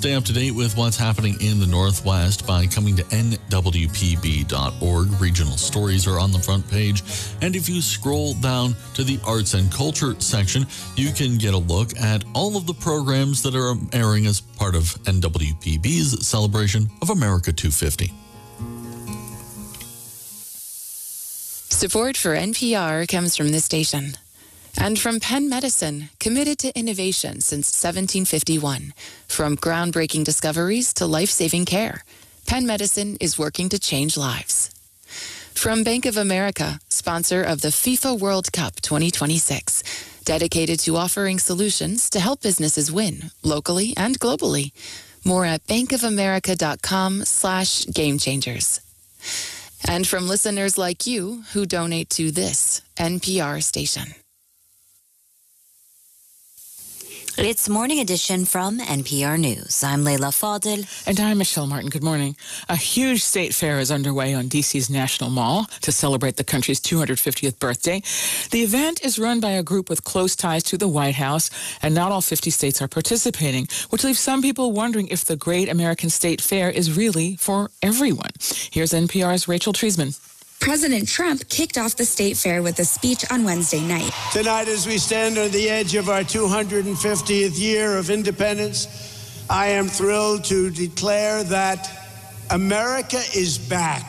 Stay up to date with what's happening in the Northwest by coming to nwpb.org. Regional stories are on the front page. And if you scroll down to the arts and culture section, you can get a look at all of the programs that are airing as part of NWPB's celebration of America 250. Support for NPR comes from this station and from Penn Medicine, committed to innovation since 1751. From groundbreaking discoveries to life-saving care, Penn Medicine is working to change lives. From Bank of America, sponsor of the FIFA World Cup 2026, dedicated to offering solutions to help businesses win locally and globally. More at bankofamerica.com/gamechangers. And from listeners like you who donate to this NPR station. It's Morning Edition from NPR News. I'm Leila Fadel. And I'm Michelle Martin. Good morning. A huge state fair is underway on D.C.'s National Mall to celebrate the country's 250th birthday. The event is run by a group with close ties to the White House, and not all 50 states are participating, which leaves some people wondering if the Great American State Fair is really for everyone. Here's NPR's Rachel Treisman. President Trump kicked off the state fair with a speech on Wednesday night. Tonight, as we stand on the edge of our 250th year of independence, I am thrilled to declare that America is back.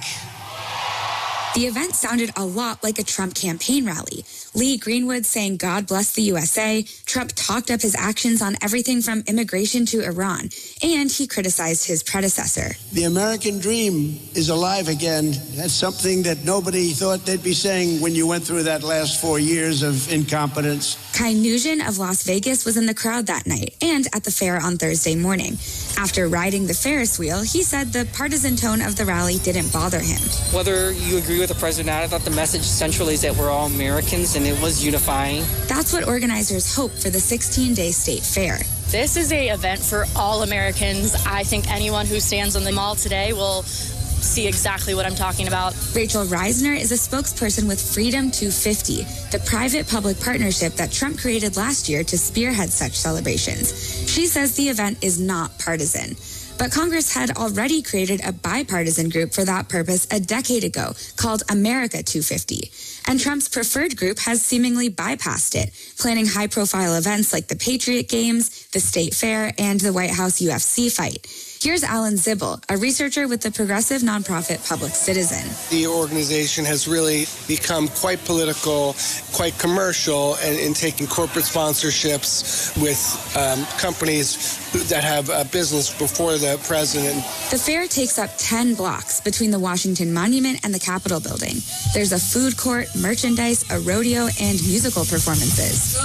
The event sounded a lot like a Trump campaign rally. Lee Greenwood saying, "God bless the USA." Trump talked up his actions on everything from immigration to Iran, and he criticized his predecessor. The American dream is alive again. That's something that nobody thought they'd be saying when you went through that last 4 years of incompetence. Kai Nugent of Las Vegas was in the crowd that night and at the fair on Thursday morning. After riding the Ferris wheel, he said the partisan tone of the rally didn't bother him. Whether you agree with the president or not, I thought the message centrally is that we're all Americans, and it was unifying. That's what organizers hope for the 16-day state fair. This is an event for all Americans. I think anyone who stands on the mall today will see exactly what I'm talking about. Rachel Reisner is a spokesperson with Freedom 250, the private-public partnership that Trump created last year to spearhead such celebrations. She says the event is not partisan. But Congress had already created a bipartisan group for that purpose a decade ago called America 250. And Trump's preferred group has seemingly bypassed it, planning high-profile events like the Patriot Games, the State Fair, and the White House UFC fight. Here's Alan Zibel, a researcher with the progressive nonprofit Public Citizen. The organization has really become quite political, quite commercial, and in taking corporate sponsorships with companies that have a business before the president. The fair takes up 10 blocks between the Washington Monument and the Capitol building. There's a food court, merchandise, a rodeo, and musical performances.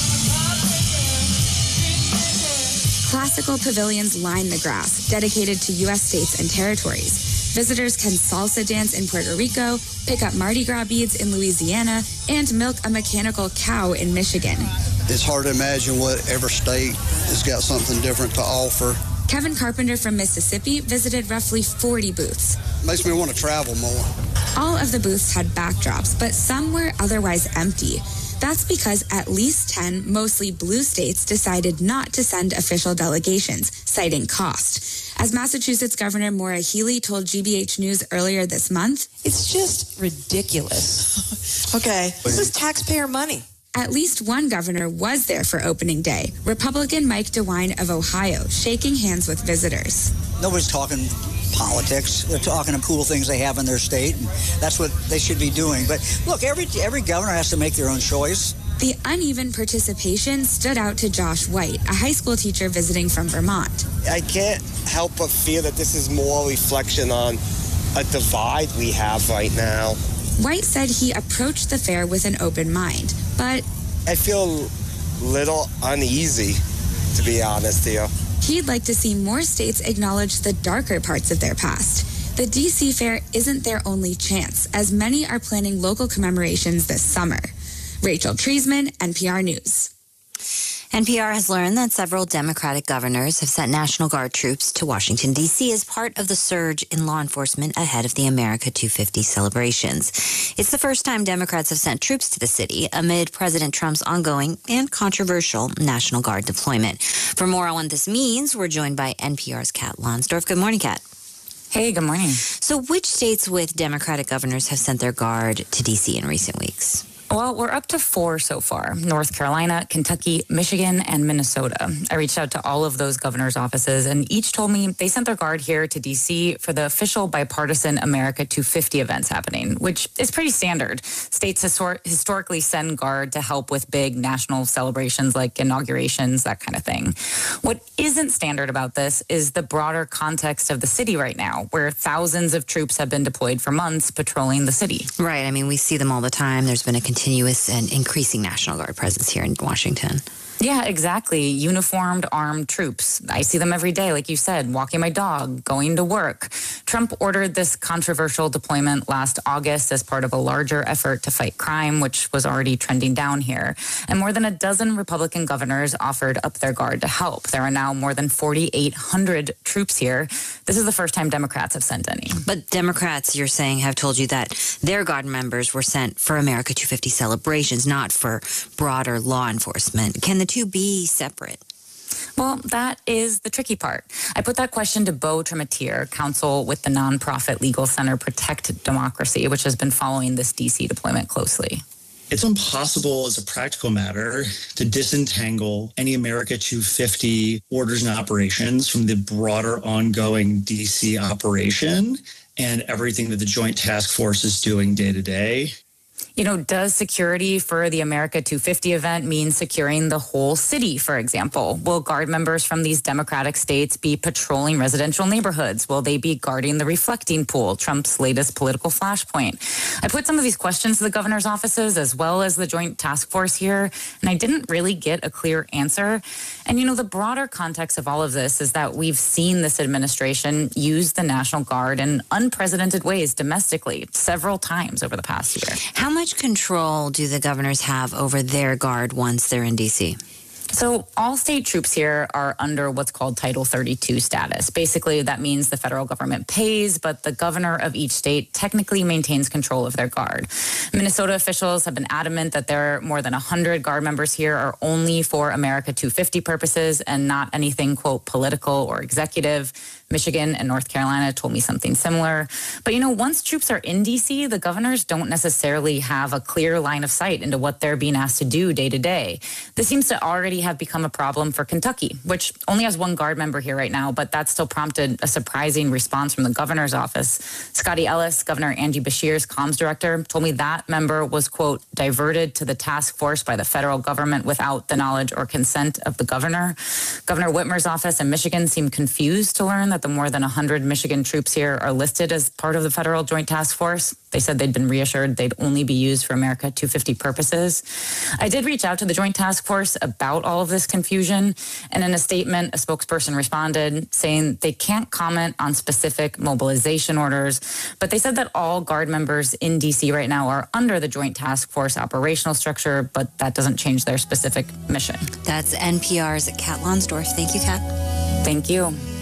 Classical pavilions line the grass, dedicated to U.S. states and territories. Visitors can salsa dance in Puerto Rico, pick up Mardi Gras beads in Louisiana, and milk a mechanical cow in Michigan. It's hard to imagine what every state has got something different to offer. Kevin Carpenter from Mississippi visited roughly 40 booths. Makes me want to travel more. All of the booths had backdrops, but some were otherwise empty. That's because at least 10 mostly blue states decided not to send official delegations, citing cost. As Massachusetts Governor Maura Healey told GBH News earlier this month, "It's just ridiculous." Okay, this is taxpayer money. At least one governor was there for opening day, Republican Mike DeWine of Ohio, shaking hands with visitors. Nobody's talking politics. They're talking of cool things they have in their state, and that's what they should be doing. But look, every governor has to make their own choice. The uneven participation stood out to Josh White, a high school teacher visiting from Vermont. I can't help but feel that this is more a reflection on a divide we have right now. White said he approached the fair with an open mind, but I feel a little uneasy, to be honest here. He'd like to see more states acknowledge the darker parts of their past. The D.C. Fair isn't their only chance, as many are planning local commemorations this summer. Rachel Treisman, NPR News. NPR has learned that several Democratic governors have sent National Guard troops to Washington, D.C. as part of the surge in law enforcement ahead of the America 250 celebrations. It's the first time Democrats have sent troops to the city amid President Trump's ongoing and controversial National Guard deployment. For more on what this means, we're joined by NPR's Kat Lonsdorf. Good morning, Kat. Hey, good morning. So which states with Democratic governors have sent their guard to D.C. in recent weeks? Well, we're up to 4 so far: North Carolina, Kentucky, Michigan, and Minnesota. I reached out to all of those governors' offices, and each told me they sent their guard here to D.C. for the official bipartisan America 250 events happening, which is pretty standard. States historically send guard to help with big national celebrations like inaugurations, that kind of thing. What isn't standard about this is the broader context of the city right now, where thousands of troops have been deployed for months patrolling the city. Right. I mean, we see them all the time. There's been a continuous and increasing National Guard presence here in Washington. Yeah, exactly. Uniformed, armed troops. I see them every day, like you said, walking my dog, going to work. Trump ordered this controversial deployment last August as part of a larger effort to fight crime, which was already trending down here. And more than a dozen Republican governors offered up their guard to help. There are now more than 4,800 troops here. This is the first time Democrats have sent any. But Democrats, you're saying, have told you that their guard members were sent for America 250 celebrations, not for broader law enforcement. Can the two be separate? Well, that is the tricky part. I put that question to Beau Trematier, counsel with the nonprofit legal center Protect Democracy, which has been following this D.C. deployment closely. It's impossible as a practical matter to disentangle any America 250 orders and operations from the broader ongoing D.C. operation and everything that the Joint Task Force is doing day to day. You know, does security for the America 250 event mean securing the whole city, for example? Will guard members from these Democratic states be patrolling residential neighborhoods? Will they be guarding the reflecting pool, Trump's latest political flashpoint? I put some of these questions to the governor's offices as well as the Joint Task Force here, and I didn't really get a clear answer. And, you know, the broader context of all of this is that we've seen this administration use the National Guard in unprecedented ways domestically several times over the past year. How much control do the governors have over their guard once they're in D.C.? So all state troops here are under what's called Title 32 status. Basically, that means the federal government pays, but the governor of each state technically maintains control of their guard. Minnesota officials have been adamant that there are more than 100 guard members here are only for America 250 purposes and not anything, quote, political or executive. Michigan and North Carolina told me something similar. But, you know, once troops are in D.C., the governors don't necessarily have a clear line of sight into what they're being asked to do day to day. This seems to already have become a problem for Kentucky, which only has one guard member here right now, but that still prompted a surprising response from the governor's office. Scotty Ellis, Governor Angie Beshear's comms director, told me that member was, quote, diverted to the task force by the federal government without the knowledge or consent of the governor. Governor Whitmer's office in Michigan seemed confused to learn that the more than 100 Michigan troops here are listed as part of the federal Joint Task Force. They said they'd been reassured they'd only be used for America 250 purposes. I did reach out to the Joint Task Force about all of this confusion, and in a statement, a spokesperson responded saying they can't comment on specific mobilization orders, but they said that all guard members in D.C. right now are under the Joint Task Force operational structure, but that doesn't change their specific mission. That's NPR's Kat Lonsdorf. Thank you, Kat. Thank you.